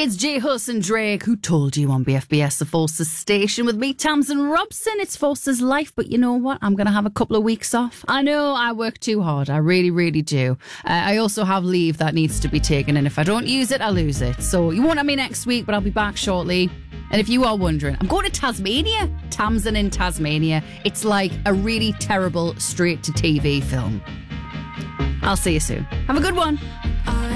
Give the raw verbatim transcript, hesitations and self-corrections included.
It's J Hus and Drake. Who told you on B F B S, the Forces station, with me, Tamsin Robson. It's Forces Life, but you know what? I'm going to have a couple of weeks off. I know I work too hard. I really, really do. Uh, I also have leave that needs to be taken, and if I don't use it, I lose it. So you won't have me next week, but I'll be back shortly. And if you are wondering, I'm going to Tasmania. Tamsin in Tasmania. It's like a really terrible straight-to-T V film. I'll see you soon. Have a good one.